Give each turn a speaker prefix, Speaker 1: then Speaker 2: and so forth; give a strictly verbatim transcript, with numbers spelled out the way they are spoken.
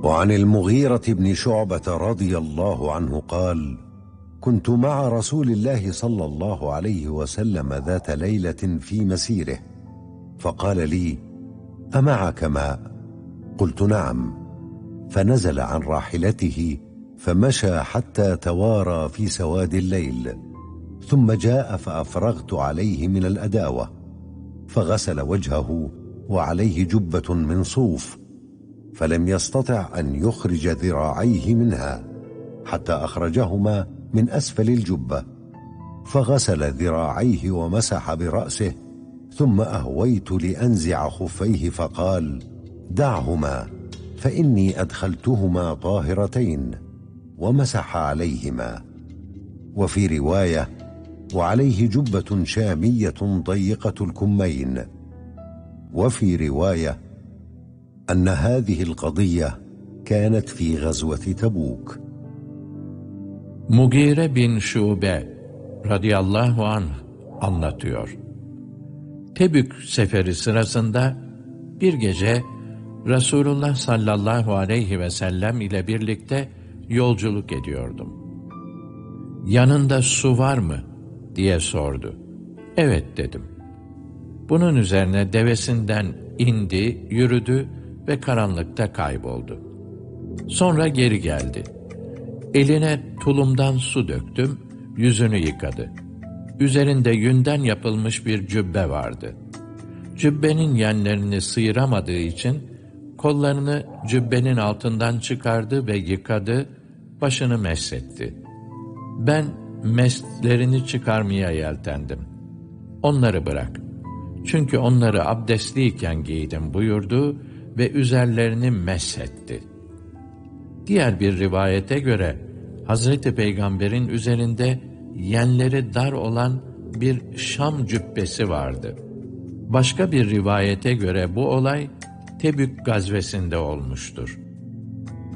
Speaker 1: وعن المغيرة بن شعبة رضي الله عنه قال: كنت مع رسول الله صلى الله عليه وسلم ذات ليلة في مسيره، فقال لي: أمعك ماء؟ قلت: نعم. فنزل عن راحلته فمشى حتى توارى في سواد الليل، ثم جاء فأفرغت عليه من الأداوة، فغسل وجهه وعليه جبة من صوف، فلم يستطع أن يخرج ذراعيه منها حتى أخرجهما من أسفل الجبة، فغسل ذراعيه ومسح برأسه، ثم أهويت لأنزع خفيه فقال: دعهما فإني أدخلتهما طاهرتين، ومسح عليهما. وفي رواية: وعليه جبة شامية ضيقة الكمين. وفي رواية أن هذه القضية كانت في غزوة تبوك.
Speaker 2: Mugire bin Şube radıyallahu anh anlatıyor. Tebük seferi sırasında bir gece Resulullah sallallahu aleyhi ve sellem ile birlikte yolculuk ediyordum. Yanında su var mı diye sordu. Evet dedim. Bunun üzerine devesinden indi, yürüdü ve karanlıkta kayboldu. Sonra geri geldi. Eline tulumdan su döktüm, yüzünü yıkadı. Üzerinde yünden yapılmış bir cübbe vardı. Cübbenin yenlerini sıyıramadığı için kollarını cübbenin altından çıkardı ve yıkadı, başını meshetti. Ben meslerini çıkarmaya yeltendim. Onları bırak. Çünkü onları abdestliyken giydim buyurdu ve üzerlerini meshetti. Diğer bir rivayete göre Hazreti Peygamber'in üzerinde yenleri dar olan bir Şam cübbesi vardı. Başka bir rivayete göre bu olay Tebük gazvesinde olmuştur.